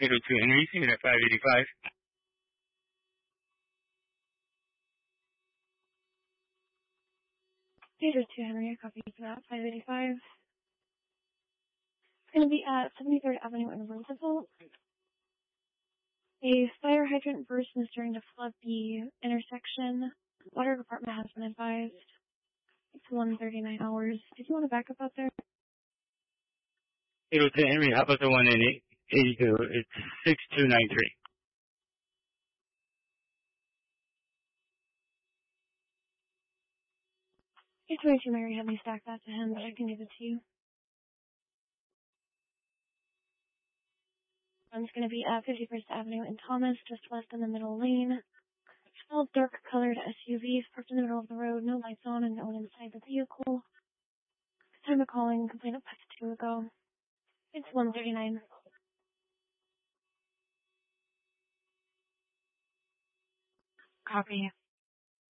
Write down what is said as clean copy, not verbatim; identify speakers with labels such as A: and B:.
A: 802 Henry, unit at 585.
B: 802 Henry, copy for that, 585. It's going to be at 73rd Avenue in Roosevelt. A fire hydrant burst is starting to flood the intersection. Water department has been advised. It's 1:39 hours. Did you want to back up out there?
A: 802 Henry, how about the one in 82? It's 6293.
B: 822 Mary had me stack that to him, but I can give it to you. One's going to be at 51st Avenue in Thomas, just west in the middle lane. All dark-colored SUVs parked in the middle of the road, no lights on and no one inside the vehicle. Time of calling, complaint up to 2 ago. It's 1:39.
C: Copy.